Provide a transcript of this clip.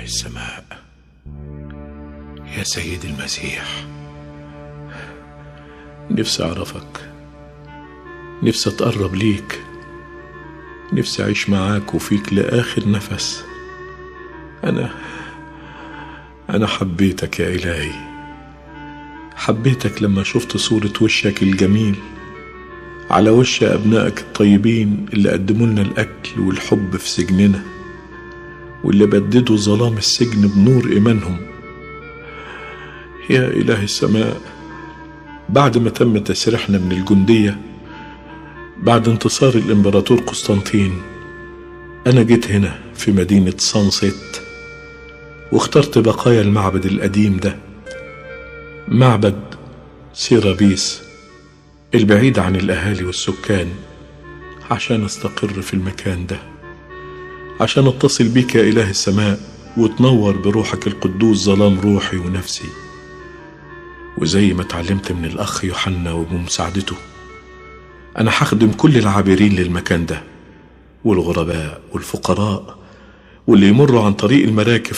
السماء، يا سيد المسيح، نفسي أعرفك، نفسي أتقرب ليك، نفسي أعيش معاك وفيك لآخر نفس. أنا حبيتك يا إلهي، حبيتك لما شفت صورة وشك الجميل على وش أبنائك الطيبين اللي قدموا لنا الأكل والحب في سجننا، واللي بددوا ظلام السجن بنور إيمانهم. يا إله السماء، بعد ما تم تسريحنا من الجندية بعد انتصار الإمبراطور قسطنطين، أنا جيت هنا في مدينة سانسيت واخترت بقايا المعبد القديم ده، معبد سيرابيس البعيد عن الأهالي والسكان، عشان استقر في المكان ده، عشان اتصل بيك يا إله السماء وتنور بروحك القدوس ظلام روحي ونفسي. وزي ما اتعلمت من الأخ يوحنا وبمساعدته، أنا هخدم كل العابرين للمكان ده والغرباء والفقراء واللي يمروا عن طريق المراكب